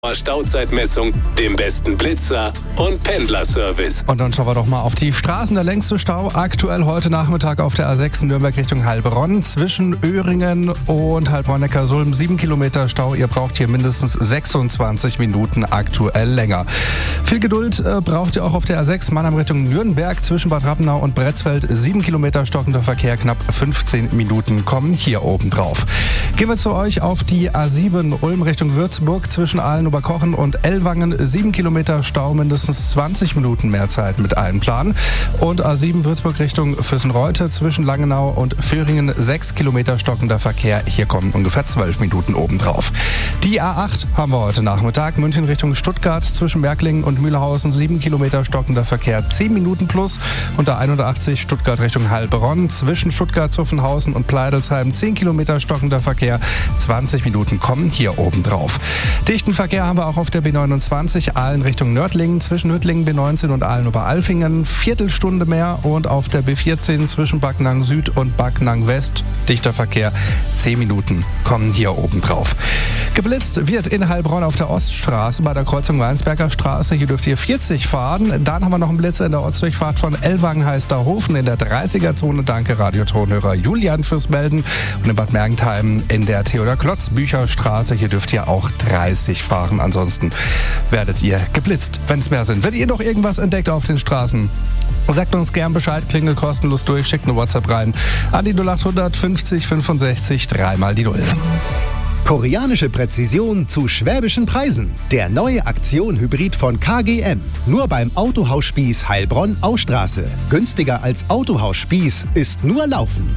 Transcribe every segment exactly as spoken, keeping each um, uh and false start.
Stauzeitmessung, dem besten Blitzer und Pendlerservice. Und dann schauen wir doch mal auf die Straßen. Der längste Stau aktuell heute Nachmittag auf der A sechs Nürnberg Richtung Heilbronn zwischen Öhringen und Heilbronn-Neckarsulm. Sieben Kilometer Stau. Ihr braucht hier mindestens sechsundzwanzig Minuten aktuell länger. Viel Geduld äh, braucht ihr auch auf der A sechs Mannheim Richtung Nürnberg zwischen Bad Rappenau und Bretzfeld. Sieben Kilometer stockender Verkehr, knapp fünfzehn Minuten kommen hier oben drauf. Gehen wir zu euch auf die A sieben Ulm Richtung Würzburg zwischen Aalen, Oberkochen und Ellwangen. Sieben Kilometer Stau, mindestens zwanzig Minuten mehr Zeit mit Einplan. Und A sieben Würzburg Richtung Füssenreute zwischen Langenau und Vöhringen. Sechs Kilometer stockender Verkehr. Hier kommen ungefähr zwölf Minuten obendrauf. Die A acht haben wir heute Nachmittag. München Richtung Stuttgart zwischen Merklingen und Mühlhausen. Sieben Kilometer stockender Verkehr. Zehn Minuten plus. Und A einundachtzig Stuttgart Richtung Heilbronn zwischen Stuttgart, Zuffenhausen und Pleidelsheim. Zehn Kilometer stockender Verkehr. zwanzig Minuten kommen hier obendrauf. Dichten Verkehr haben wir auch auf der B neunundzwanzig Aalen Richtung Nördlingen zwischen Hüttlingen B neunzehn und Aalen-Oberalfingen. Viertelstunde mehr. Und auf der B vierzehn zwischen Backnang Süd und Backnang West. Dichter Verkehr. Zehn Minuten kommen hier obendrauf. Geblitzt wird in Heilbronn auf der Oststraße bei der Kreuzung Weinsberger Straße. Hier dürft ihr vierzig fahren. Dann haben wir noch einen Blitzer in der Ortsdurchfahrt von Ellwangen-Heisterhofen in der dreißiger-Zone. Danke Radiotonhörer Julian fürs Melden. Und in Bad Mergentheim in der Theodor-Klotz-Bücherstraße. Hier dürft ihr auch dreißig fahren. Ansonsten werdet ihr geblitzt, wenn es mehr sind. Wenn ihr noch irgendwas entdeckt auf den Straßen, sagt uns gern Bescheid, klingelt kostenlos durch, schickt eine WhatsApp rein an die null achthundert fünfzig fünfundsechzig dreimal die Null. Koreanische Präzision zu schwäbischen Preisen. Der neue Aktion-Hybrid von K G M. Nur beim Autohaus Spieß Heilbronn-Austraße. Günstiger als Autohaus Spieß ist nur Laufen.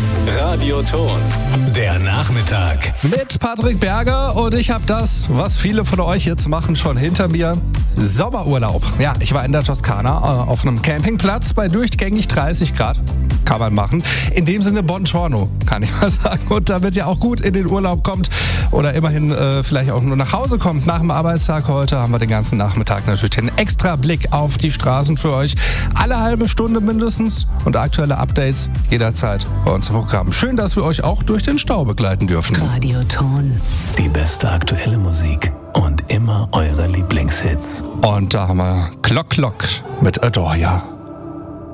Radioton, der Nachmittag. Mit Patrick Berger und ich habe das, was viele von euch jetzt machen, schon hinter mir. Sommerurlaub. Ja, ich war in der Toskana äh, auf einem Campingplatz bei durchgängig dreißig Grad. Kann man machen. In dem Sinne Buongiorno, kann ich mal sagen. Und damit ihr auch gut in den Urlaub kommt oder immerhin äh, vielleicht auch nur nach Hause kommt nach dem Arbeitstag heute, haben wir den ganzen Nachmittag natürlich den extra Blick auf die Straßen für euch. Alle halbe Stunde mindestens und aktuelle Updates jederzeit bei uns im Programm. Schön, dass wir euch auch durch den Stau begleiten dürfen. Radioton. Die beste aktuelle Musik und immer eure Lieblingshits. Und da haben wir Klock Klock mit Adoria.